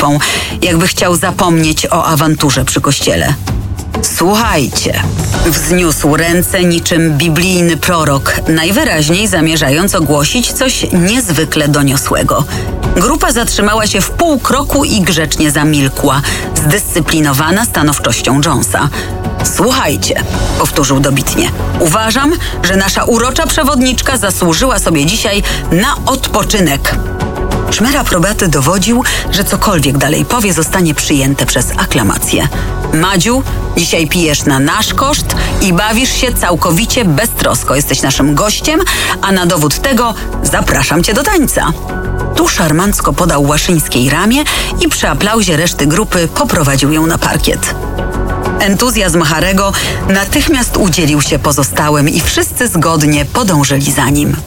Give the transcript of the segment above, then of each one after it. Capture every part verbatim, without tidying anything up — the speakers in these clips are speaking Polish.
dupą, jakby chciał zapomnieć o awanturze przy kościele. Słuchajcie, wzniósł ręce niczym biblijny prorok, najwyraźniej zamierzając ogłosić coś niezwykle doniosłego. Grupa zatrzymała się w pół kroku i grzecznie zamilkła, zdyscyplinowana stanowczością Jonesa. Słuchajcie, powtórzył dobitnie. Uważam, że nasza urocza przewodniczka zasłużyła sobie dzisiaj na odpoczynek. Szmer aprobaty dowodził, że cokolwiek dalej powie, zostanie przyjęte przez aklamację. Madziu, dzisiaj pijesz na nasz koszt i bawisz się całkowicie beztrosko. Jesteś naszym gościem, a na dowód tego zapraszam cię do tańca. Tu szarmancko podał Łaszyńskiej ramię i przy aplauzie reszty grupy poprowadził ją na parkiet. Entuzjazm Harego natychmiast udzielił się pozostałym i wszyscy zgodnie podążyli za nim.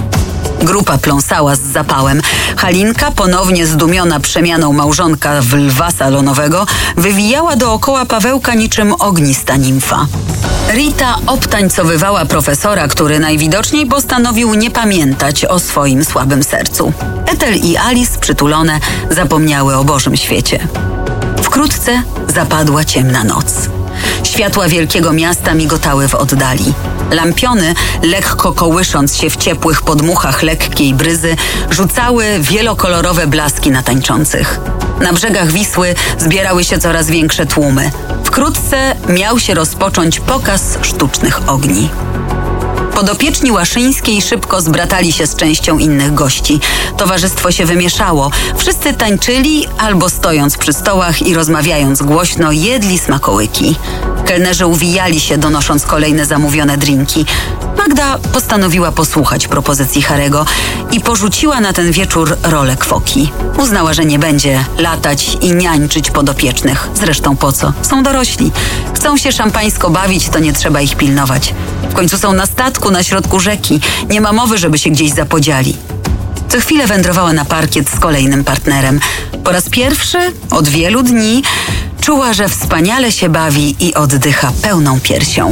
Grupa pląsała z zapałem. Halinka, ponownie zdumiona przemianą małżonka w lwa salonowego, wywijała dookoła Pawełka niczym ognista nimfa. Rita obtańcowywała profesora, który najwidoczniej postanowił nie pamiętać o swoim słabym sercu. Ethel i Alice, przytulone, zapomniały o Bożym świecie. Wkrótce zapadła ciemna noc. Światła wielkiego miasta migotały w oddali. Lampiony, lekko kołysząc się w ciepłych podmuchach lekkiej bryzy, rzucały wielokolorowe blaski na tańczących. Na brzegach Wisły zbierały się coraz większe tłumy. Wkrótce miał się rozpocząć pokaz sztucznych ogni. Podopieczni Łaszyńskiej szybko zbratali się z częścią innych gości. Towarzystwo się wymieszało. Wszyscy tańczyli albo stojąc przy stołach i rozmawiając głośno jedli smakołyki. Kelnerzy uwijali się, donosząc kolejne zamówione drinki. Magda postanowiła posłuchać propozycji Harego i porzuciła na ten wieczór rolę kwoki. Uznała, że nie będzie latać i niańczyć podopiecznych. Zresztą po co? Są dorośli. Chcą się szampańsko bawić, to nie trzeba ich pilnować. W końcu są na statku na środku rzeki. Nie ma mowy, żeby się gdzieś zapodziali. Co chwilę wędrowała na parkiet z kolejnym partnerem. Po raz pierwszy od wielu dni czuła, że wspaniale się bawi i oddycha pełną piersią.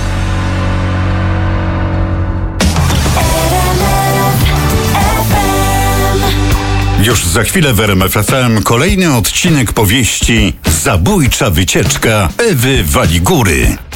Już za chwilę w R M F F M kolejny odcinek powieści Zabójcza wycieczka Ewy Waligury.